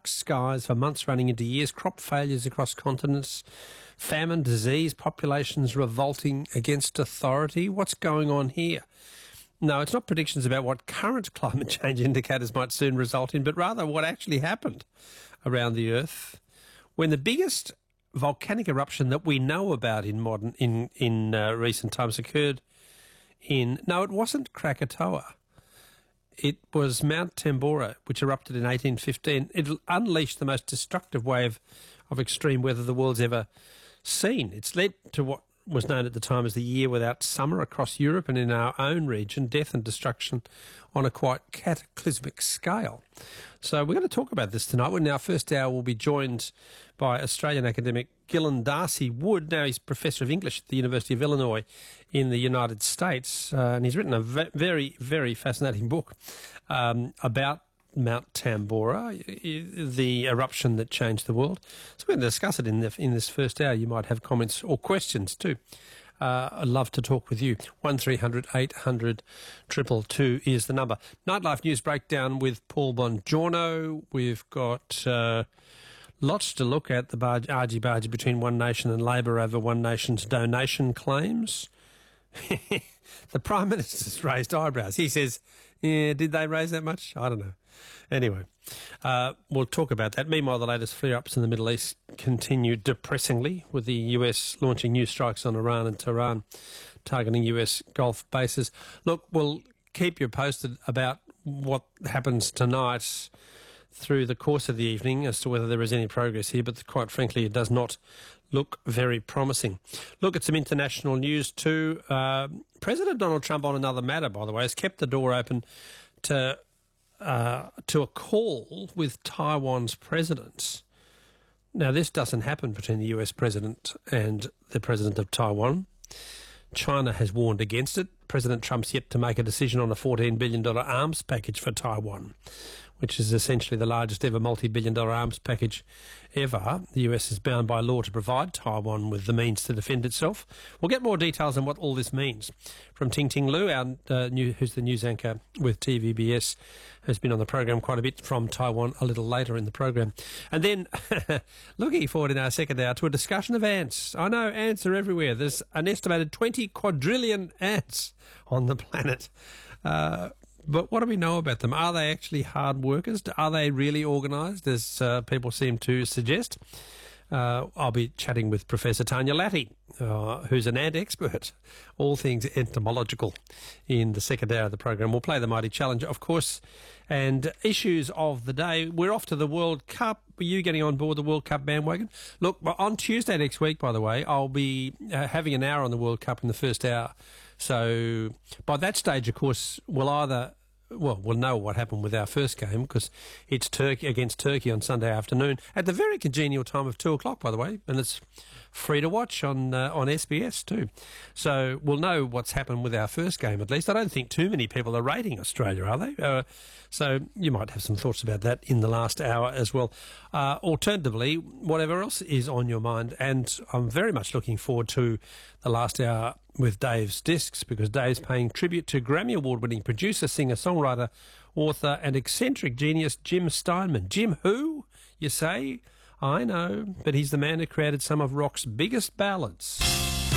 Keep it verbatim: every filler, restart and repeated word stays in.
skies for months running into years, crop failures across continents, famine, disease, populations revolting against authority. What's going on here? No, it's not predictions about what current climate change indicators might soon result in, but rather what actually happened around the Earth when the biggest volcanic eruption that we know about in modern in in uh, recent times occurred in. No, it wasn't Krakatoa. It was Mount Tambora, which erupted in eighteen fifteen. It unleashed the most destructive wave of extreme weather the world's ever seen. It's led to what was known at the time as the year without summer across Europe and in our own region, death and destruction on a quite cataclysmic scale. So we're going to talk about this tonight. In our first hour, we'll be joined by Australian academic Gillen D'Arcy-Wood. Now, he's Professor of English at the University of Illinois in the United States, uh, and he's written a ve- very, very fascinating book um, about Mount Tambora, the eruption that changed the world. So we're going to discuss it in the, in this first hour. You might have comments or questions too. Uh, I'd love to talk with you. one three hundred eight hundred two two two is the number. Nightlife News Breakdown with Paul Bongiorno. We've got uh, lots to look at, the barge, argy-bargy between One Nation and Labor over One Nation's donation claims. The Prime Minister's raised eyebrows. He says, yeah, did they raise that much? I don't know. Anyway, uh, we'll talk about that. Meanwhile, the latest flare-ups in the Middle East continue depressingly, with the U S launching new strikes on Iran and Tehran, targeting U S Gulf bases. Look, we'll keep you posted about what happens tonight through the course of the evening as to whether there is any progress here, but quite frankly, it does not look very promising. Look at some international news too. Uh, President Donald Trump, on another matter, by the way, has kept the door open to uh, to a call with Taiwan's president. Now, this doesn't happen between the U S president and the president of Taiwan. China has warned against it. President Trump's yet to make a decision on a fourteen billion dollars arms package for Taiwan, which is essentially the largest ever multi-billion dollar arms package ever. The U S is bound by law to provide Taiwan with the means to defend itself. We'll get more details on what all this means from Ting Ting Lu, our, uh, new, who's the news anchor with T V B S, has been on the program quite a bit from Taiwan a little later in the program. And then looking forward in our second hour to a discussion of ants. I know ants are everywhere. There's an estimated twenty quadrillion ants on the planet. Uh, But what do we know about them? Are they actually hard workers? Are they really organised, as uh, people seem to suggest? Uh, I'll be chatting with Professor Tanya Latty, uh, who's an ant expert, all things entomological, in the second hour of the program. We'll play the Mighty Challenge, of course, and issues of the day. We're off to the World Cup. Are you getting on board the World Cup bandwagon? Look, on Tuesday next week, by the way, I'll be uh, having an hour on the World Cup in the first hour. So by that stage, of course, we'll either, well, we'll know what happened with our first game, because it's Turkey against Turkey on Sunday afternoon at the very congenial time of two o'clock, by the way, and it's free to watch on uh, on S B S too. So we'll know what's happened with our first game at least. I don't think too many people are rating Australia, are they? Uh, so you might have some thoughts about that in the last hour as well. Uh, alternatively, whatever else is on your mind, and I'm very much looking forward to the last hour with Dave's Discs, because Dave's paying tribute to Grammy Award-winning producer, singer, songwriter, author and eccentric genius Jim Steinman. Jim who, you say? I know, but he's the man who created some of rock's biggest ballads.